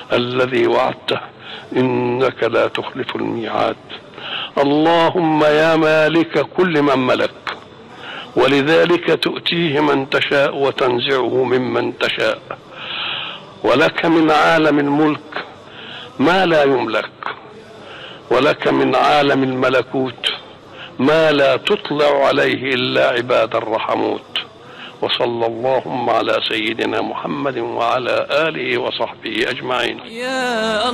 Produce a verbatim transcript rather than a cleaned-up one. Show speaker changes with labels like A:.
A: الذي وعدته إنك لا تخلف الميعاد. اللهم يا مالك كل من ملك، ولذلك تؤتيه من تشاء وتنزعه ممن تشاء، ولك من عالم الملك ما لا يملك، ولك من عالم الملكوت ما لا تطلع عليه إلا عباد الرحموت. وصلى اللهم على سيدنا محمد وعلى آله وصحبه أجمعين.